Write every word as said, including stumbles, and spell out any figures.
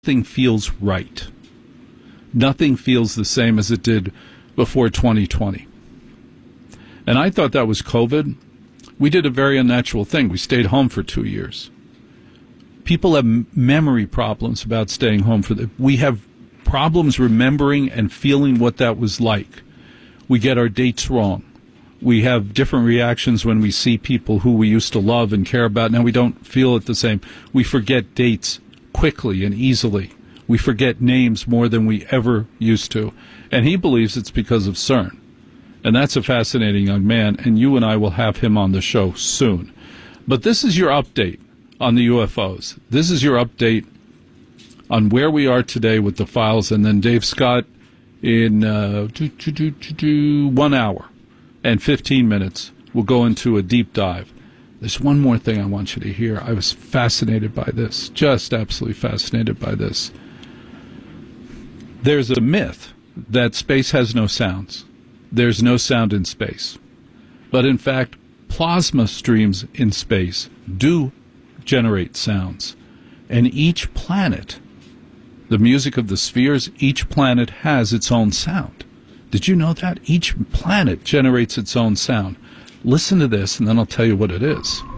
Nothing feels right. Nothing feels the same as it did before twenty twenty. And I thought that was COVID. We did a very unnatural thing. We stayed home for two years. People have memory problems about staying home for the. We have problems remembering and feeling what that was like. We get our dates wrong. We have different reactions when we see people who we used to love and care about. Now we don't feel it the same. We forget dates quickly and easily. We forget names more than we ever used to. And he believes it's because of CERN. And that's a fascinating young man, and you and I will have him on the show soon. But this is your update on the U F Os. This is your update on where we are today with the files, and then Dave Scott in uh, do, do, do, do, do, one hour and fifteen minutes will go into a deep dive. There's one more thing I want you to hear. I was fascinated by this, just absolutely fascinated by this. There's a myth that space has no sounds. There's no sound in space. But in fact, plasma streams in space do generate sounds. And each planet, the music of the spheres, each planet has its own sound. Did you know that? Each planet generates its own sound. Listen to this, and then I'll tell you what it is.